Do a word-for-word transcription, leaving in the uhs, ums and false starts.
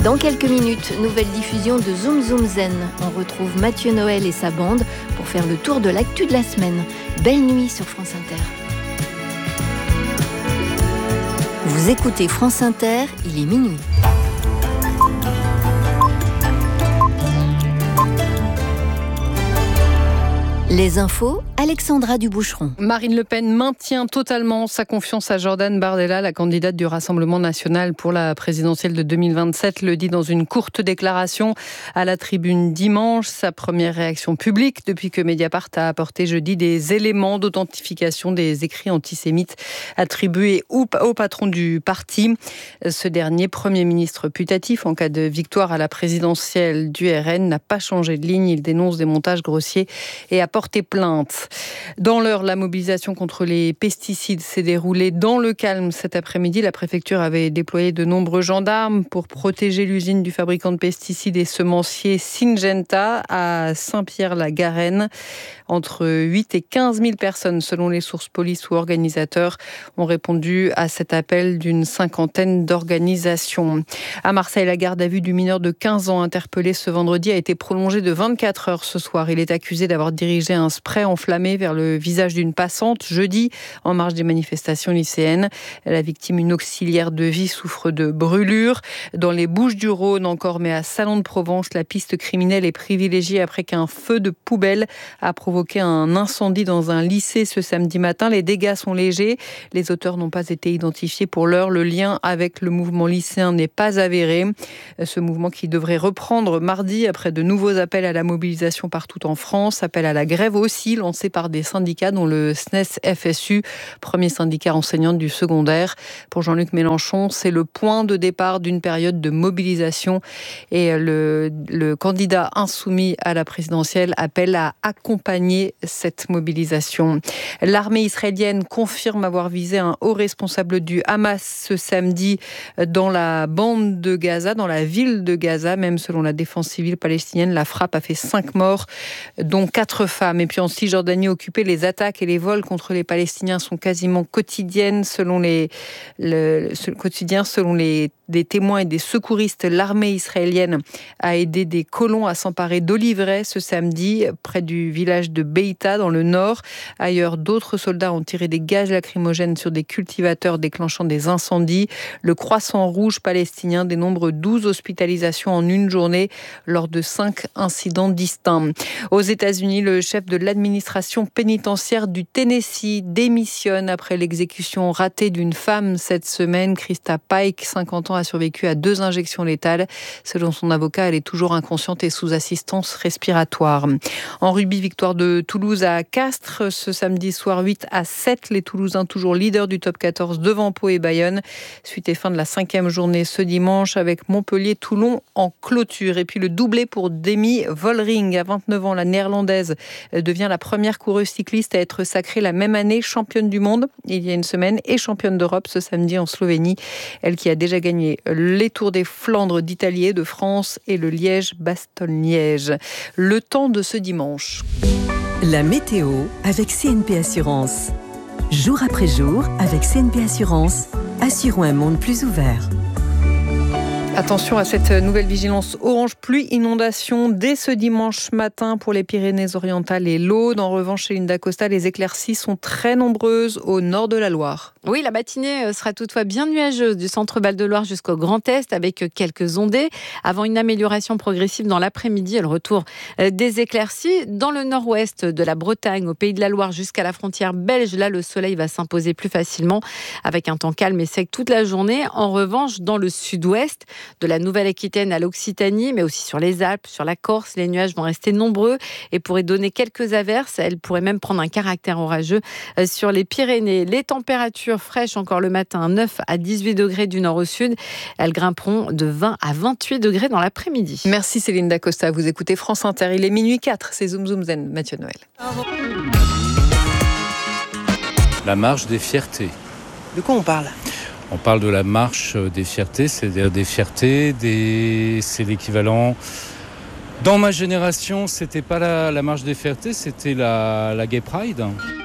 Dans quelques minutes, nouvelle diffusion de Zoom Zoom Zen. On retrouve Mathieu Noël et sa bande pour faire le tour de l'actu de la semaine. Belle nuit sur France Inter. Vous écoutez France Inter, il est minuit. Les infos, Alexandra Duboucheron. Marine Le Pen maintient totalement sa confiance à Jordan Bardella, la candidate du Rassemblement national pour la présidentielle de deux mille vingt-sept, le dit dans une courte déclaration à la tribune dimanche. Sa première réaction publique depuis que Mediapart a apporté jeudi des éléments d'authentification des écrits antisémites attribués au patron du parti. Ce dernier, Premier ministre putatif en cas de victoire à la présidentielle du R N, n'a pas changé de ligne. Il dénonce des montages grossiers et a porté plainte. Dans l'heure, la mobilisation contre les pesticides s'est déroulée dans le calme cet après-midi. La préfecture avait déployé de nombreux gendarmes pour protéger l'usine du fabricant de pesticides et semencier Syngenta à Saint-Pierre-la-Garenne. Entre huit et quinze mille personnes, selon les sources police ou organisateurs, ont répondu à cet appel d'une cinquantaine d'organisations. À Marseille, la garde à vue du mineur de quinze ans interpellé ce vendredi a été prolongée de vingt-quatre heures ce soir. Il est accusé d'avoir dirigé un spray enflammé vers le visage d'une passante jeudi en marge des manifestations lycéennes. La victime, une auxiliaire de vie, souffre de brûlures. Dans les Bouches-du-Rhône encore, mais à Salon-de-Provence, la piste criminelle est privilégiée après qu'un feu de poubelle a provoqué un incendie dans un lycée ce samedi matin. Les dégâts sont légers. Les auteurs n'ont pas été identifiés pour l'heure. Le lien avec le mouvement lycéen n'est pas avéré. Ce mouvement qui devrait reprendre mardi après de nouveaux appels à la mobilisation partout en France. Appel à la grève aussi, lancé par des syndicats dont le S N E S F S U, premier syndicat enseignant du secondaire. Pour Jean-Luc Mélenchon, c'est le point de départ d'une période de mobilisation et le, le candidat insoumis à la présidentielle appelle à accompagner cette mobilisation. L'armée israélienne confirme avoir visé un haut responsable du Hamas ce samedi dans la bande de Gaza, dans la ville de Gaza. Même selon la défense civile palestinienne, la frappe a fait cinq morts, dont quatre femmes. Et puis en Cisjordanie occupée, les attaques et les vols contre les Palestiniens sont quasiment quotidiennes selon les, le, le quotidien, selon les des témoins et des secouristes. L'armée israélienne a aidé des colons à s'emparer d'oliveraies ce samedi près du village de Beïta dans le nord. Ailleurs, d'autres soldats ont tiré des gaz lacrymogènes sur des cultivateurs déclenchant des incendies. Le Croissant Rouge palestinien dénombre douze hospitalisations en une journée lors de cinq incidents distincts. Aux États-Unis, le chef de l'administration pénitentiaire du Tennessee démissionne après l'exécution ratée d'une femme cette semaine. Krista Pike, cinquante ans, a survécu à deux injections létales. Selon son avocat, elle est toujours inconsciente et sous assistance respiratoire. En rugby, victoire de Toulouse à Castres ce samedi soir huit à sept. Les Toulousains toujours leaders du top quatorze devant Pau et Bayonne. Suite et fin de la cinquième journée ce dimanche avec Montpellier-Toulon en clôture. Et puis le doublé pour Demi Vollering. À vingt-neuf ans, la néerlandaise devient la première coureuse cycliste à être sacrée la même année championne du monde il y a une semaine et championne d'Europe ce samedi en Slovénie. Elle qui a déjà gagné les Tours des Flandres d'Italie et de France et le Liège-Bastogne-Liège. Le temps de ce dimanche. La météo avec C N P Assurance. Jour après jour, avec C N P Assurance, assurons un monde plus ouvert. Attention à cette nouvelle vigilance orange pluie inondation dès ce dimanche matin pour les Pyrénées-Orientales et l'Aude. En revanche, chez Linda Costa, les éclaircies sont très nombreuses au nord de la Loire. Oui, la matinée sera toutefois bien nuageuse du centre Val-de-Loire jusqu'au Grand Est avec quelques ondées avant une amélioration progressive dans l'après-midi et le retour des éclaircies. Dans le nord-ouest de la Bretagne, au Pays de la Loire jusqu'à la frontière belge, là le soleil va s'imposer plus facilement avec un temps calme et sec toute la journée. En revanche, dans le sud-ouest, de la Nouvelle-Aquitaine à l'Occitanie, mais aussi sur les Alpes, sur la Corse, les nuages vont rester nombreux et pourraient donner quelques averses. Elles pourraient même prendre un caractère orageux sur les Pyrénées. Les températures fraîches encore le matin, neuf à dix-huit degrés du nord au sud. Elles grimperont de vingt à vingt-huit degrés dans l'après-midi. Merci Céline Dacosta, vous écoutez France Inter. Il est minuit quatre, c'est Zoom Zoom Zen, Mathieu Noël. La marche des fiertés. De quoi on parle ? On parle de la marche des fiertés, c'est-à-dire des fiertés, des... c'est l'équivalent. Dans ma génération, c'était pas la, la marche des fiertés, c'était la, la Gay Pride.